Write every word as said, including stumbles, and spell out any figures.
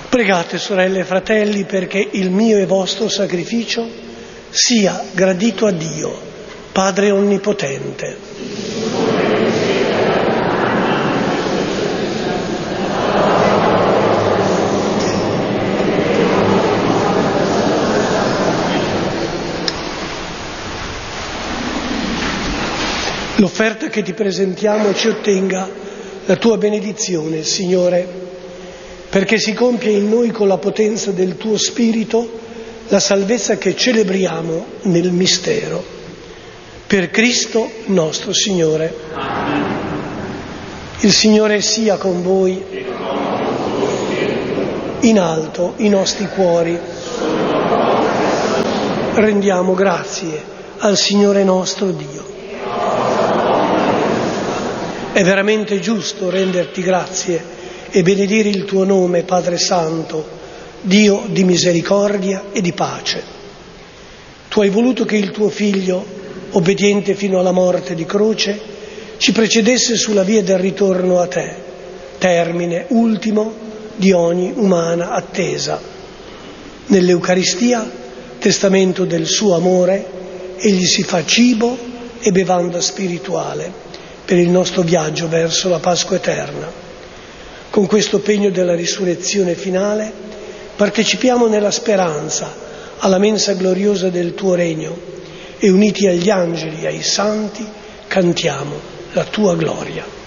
Pregate, sorelle e fratelli, perché il mio e vostro sacrificio sia gradito a Dio, Padre Onnipotente. L'offerta che ti presentiamo ci ottenga la tua benedizione, Signore, perché si compia in noi con la potenza del tuo Spirito la salvezza che celebriamo nel mistero. Per Cristo nostro Signore. Amen. Il Signore sia con voi. In alto i nostri cuori. Rendiamo grazie al Signore nostro Dio. È veramente giusto renderti grazie e benedire il tuo nome, Padre Santo, Dio di misericordia e di pace. Tu hai voluto che il tuo Figlio, obbediente fino alla morte di croce, ci precedesse sulla via del ritorno a te, termine ultimo di ogni umana attesa. Nell'Eucaristia, testamento del suo amore, egli si fa cibo e bevanda spirituale per il nostro viaggio verso la Pasqua eterna. Con questo pegno della risurrezione finale partecipiamo nella speranza alla mensa gloriosa del tuo regno e uniti agli angeli e ai santi cantiamo la tua gloria.